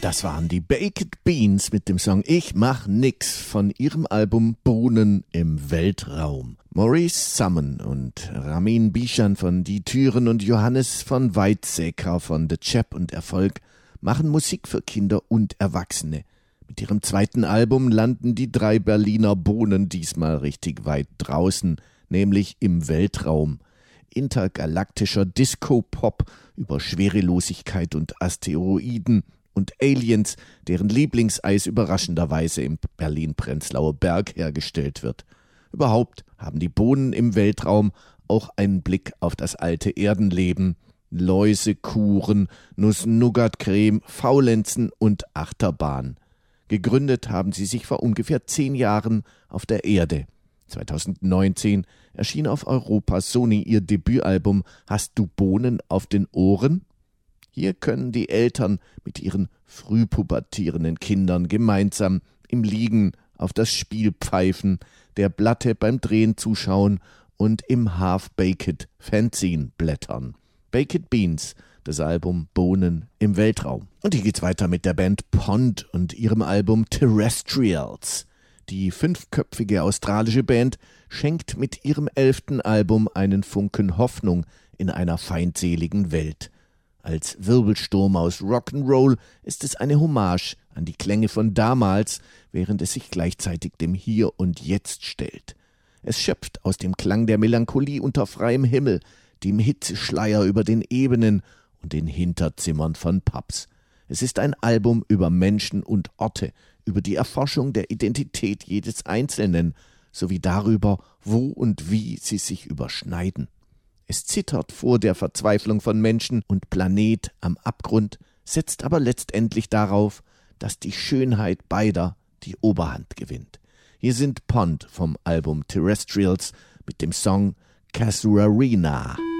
Das waren die Baked Beans mit dem Song Ich mach nix von ihrem Album Bohnen im Weltraum. Maurice Summon und Ramin Bishan von Die Türen und Johannes von Weizsäcker von The Chap und Erfolg machen Musik für Kinder und Erwachsene. Mit ihrem zweiten Album landen die 3 Berliner Bohnen diesmal richtig weit draußen, nämlich im Weltraum. Intergalaktischer Disco-Pop über Schwerelosigkeit und Asteroiden und Aliens, deren Lieblingseis überraschenderweise im Berlin-Prenzlauer Berg hergestellt wird. Überhaupt haben die Bohnen im Weltraum auch einen Blick auf das alte Erdenleben. Läuse, Kuren, Nuss-Nougat-Creme, Faulenzen und Achterbahn. Gegründet haben sie sich vor ungefähr 10 Jahren auf der Erde. 2019 erschien auf Europa Sony ihr Debütalbum Hast du Bohnen auf den Ohren? Hier können die Eltern mit ihren frühpubertierenden Kindern gemeinsam im Liegen auf das Spiel pfeifen, der Platte beim Drehen zuschauen und im Half-Baked Fanzine blättern. Baked Beans, das Album Bohnen im Weltraum. Und hier geht's weiter mit der Band Pond und ihrem Album Terrestrials. Die 5-köpfige australische Band schenkt mit ihrem 11. Album einen Funken Hoffnung in einer feindseligen Welt. Als Wirbelsturm aus Rock'n'Roll ist es eine Hommage an die Klänge von damals, während es sich gleichzeitig dem Hier und Jetzt stellt. Es schöpft aus dem Klang der Melancholie unter freiem Himmel, dem Hitzeschleier über den Ebenen und den Hinterzimmern von Pubs. Es ist ein Album über Menschen und Orte, über die Erforschung der Identität jedes Einzelnen, sowie darüber, wo und wie sie sich überschneiden. Es zittert vor der Verzweiflung von Menschen und Planet am Abgrund, setzt aber letztendlich darauf, dass die Schönheit beider die Oberhand gewinnt. Hier sind Pond vom Album Terrestrials mit dem Song Casuarina.